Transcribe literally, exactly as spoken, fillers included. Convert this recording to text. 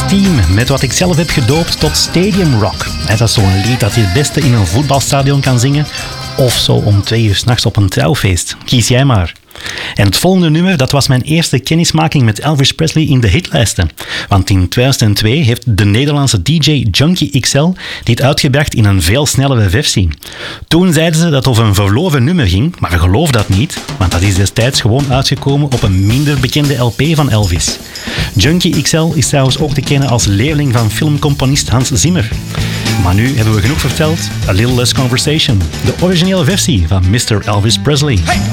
Team met wat ik zelf heb gedoopt tot Stadium Rock. Dat is zo'n lied dat je het beste in een voetbalstadion kan zingen of zo om twee uur 's nachts op een trouwfeest. Kies jij maar. En het volgende nummer, dat was mijn eerste kennismaking met Elvis Presley in de hitlijsten. Want in tweeduizend twee heeft de Nederlandse D J Junkie X L dit uitgebracht in een veel snellere versie. Toen zeiden ze dat het over een verloren nummer ging, maar ik geloof dat niet, want dat is destijds gewoon uitgekomen op een minder bekende L P van Elvis. Junkie X L is trouwens ook te kennen als leerling van filmcomponist Hans Zimmer. Maar nu hebben we genoeg verteld. A Little Less Conversation, de originele versie van mister Elvis Presley. Hey!